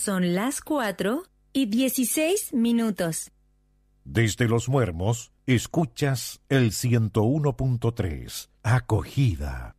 Son las 4:16. Desde Los Muermos, escuchas el 101.3, Acogida.